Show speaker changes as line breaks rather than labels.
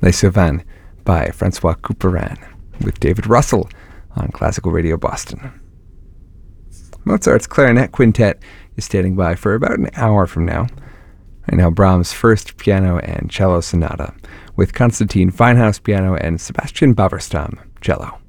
Les Sauvins by Francois Couperin, with David Russell on Classical Radio Boston. Mozart's Clarinet Quintet is standing by for about an hour from now. Right now, Brahms' First Piano and Cello Sonata, with Konstantin Feinhaus piano and Sebastian Baverstam cello.